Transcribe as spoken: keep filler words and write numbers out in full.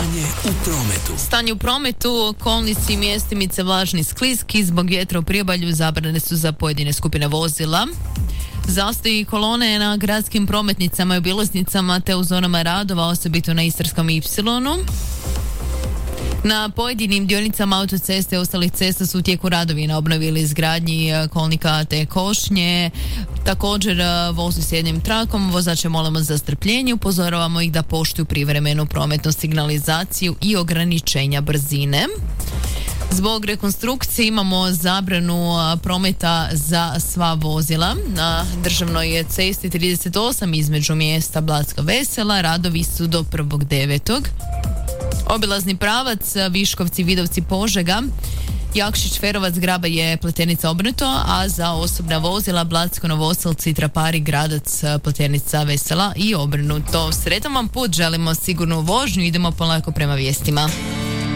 Stanje u prometu. Stanje u prometu, kolnici i mjestimice vlažni skliski, zbog vjetra u priobalju zabrane su za pojedine skupine vozila. Zastoji kolone na gradskim prometnicama i obilaznicama te u zonama radova, osobito na Istarskom ipsilonu. Na pojedinim dionicama autoceste i ostalih cesta su u tijeku radovi na obnovi ili izgradnji kolnika te košnje. Također vozi s jednim trakom, vozače molimo za strpljenje, upozoravamo ih da poštuju privremenu prometnu signalizaciju i ograničenja brzine. Zbog rekonstrukcije imamo zabranu prometa za sva vozila na državnoj cesti trideset osam između mjesta Blatska Vesela. Radovi su do prvog devetog Obilazni pravac Viškovci, Vidovci, Požega, Jakšić, Ferovac, Graba je Pleternica, obrnuto, a za osobna vozila Blatsko, Novoselci, Trapari, Gradac, Pleternica, Vesela i obrnuto. Sretan vam put, želimo sigurnu vožnju, idemo polako prema vijestima.